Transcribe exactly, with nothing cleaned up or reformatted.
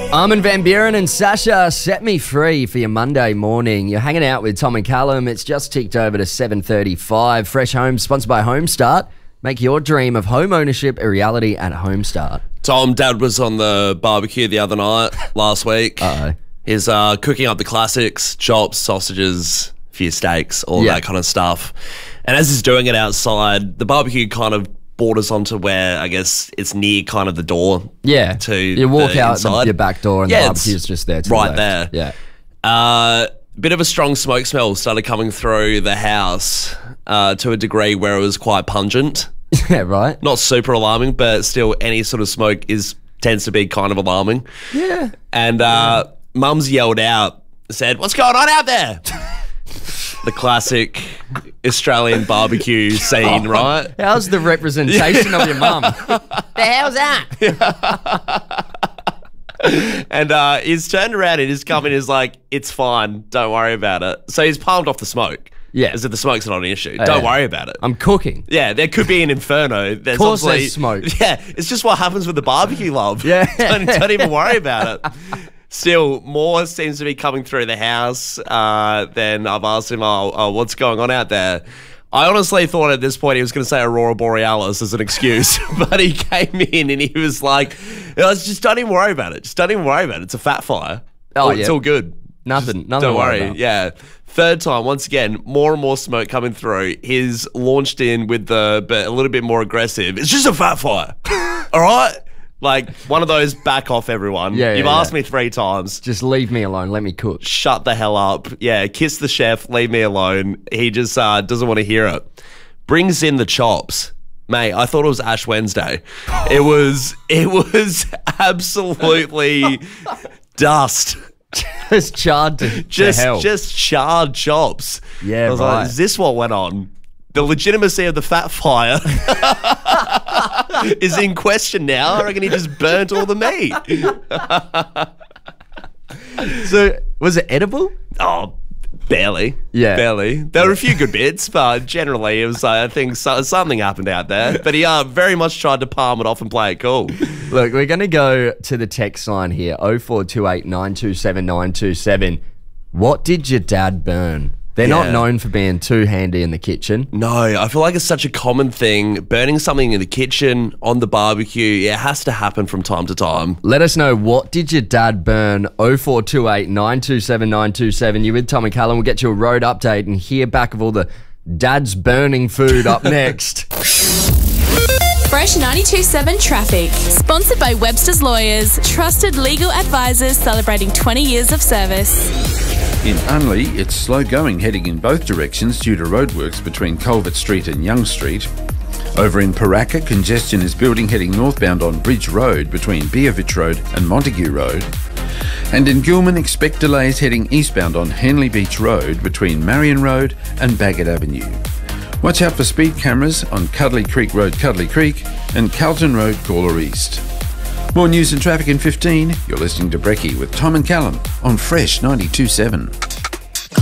Armin van Buuren and Sasha, Set Me Free for your Monday morning. You're hanging out with Tom and Callum. It's just ticked over to seven thirty-five. Fresh Home, sponsored by Homestart. Make your dream of home ownership a reality at Homestart. Tom, Dad was on the barbecue the other night, last week. Uh-oh. He's uh, cooking up the classics, chops, sausages, a few steaks, all Yeah. that kind of stuff. And as he's doing it outside, the barbecue kind of borders onto where, I guess, it's near kind of the door. Yeah. To you walk the out inside. the, your back door and Yeah, the it's barbecue's just there. To right the left. there. Yeah. Uh, bit of a strong smoke smell started coming through the house uh, to a degree where it was quite pungent. Yeah, right? Not super alarming, but still any sort of smoke is tends to be kind of alarming. Yeah. And uh, Mum's yelled out, said, "What's going on out there?" The classic Australian barbecue scene, Oh, right? How's the representation of your mum? The hell's that? And uh, he's turned around and he's come in, he's like, "It's fine, don't worry about it." So he's palmed off the smoke. Yeah. As if the smoke's not an issue. Oh, don't yeah. worry about it. I'm cooking. Yeah, there could be an inferno. There's Of course obviously- there's smoke. Yeah, it's just what happens with the barbecue, love. Yeah. don't, don't even worry about it. Still, more seems to be coming through the house. Uh, then I've asked him, oh, oh, what's going on out there? I honestly thought at this point he was going to say Aurora Borealis as an excuse, but he came in and he was like, "Oh, just don't even worry about it. Just don't even worry about it. It's a fat fire. Oh, It's yeah. all good. Nothing. Just nothing don't to worry. worry." about. Yeah. Third time, once again, more and more smoke coming through. He's launched in with the, but a little bit more aggressive. "It's just a fat fire. All right? Like one of those back off everyone. Yeah, You've yeah, asked yeah. me three times. Just leave me alone. Let me cook. Shut the hell up. Yeah, kiss the chef. Leave me alone. He just uh, doesn't want to hear it. Brings in the chops. Mate, I thought it was Ash Wednesday. It was, it was absolutely dust. Just charred to, Just, to hell. just charred chops. Yeah, I was right. like, is this what went on? The legitimacy of the fat fire is in question now. I reckon he just burnt all the meat. So, was it edible? Oh, barely. Yeah. Barely. There were a few good bits, but generally it was, uh, I think, so, something happened out there. But he uh, very much tried to palm it off and play it cool. Look, we're going to go to the text line here, oh four two eight, nine two seven, nine two seven. What did your dad burn? They're not Yeah. known for being too handy in the kitchen. No, I feel like it's such a common thing. Burning something in the kitchen, on the barbecue, it has to happen from time to time. Let us know, what did your dad burn? oh four two eight, nine two seven, nine two seven. You're with Tom and Callum. We'll get you a road update and hear back of all the dad's burning food up next. Fresh ninety-two point seven traffic. Sponsored by Webster's Lawyers, trusted legal advisors celebrating twenty years of service. In Unley, it's slow going heading in both directions due to roadworks between Culvert Street and Young Street. Over in Paraka, congestion is building heading northbound on Bridge Road between Beervich Road and Montague Road. And in Gilman, expect delays heading eastbound on Henley Beach Road between Marion Road and Bagot Avenue. Watch out for speed cameras on Cuddly Creek Road, Cuddly Creek, and Carlton Road, Gawler East. More news and traffic in fifteen. You're listening to Brekkie with Tom and Callum on Fresh ninety-two point seven.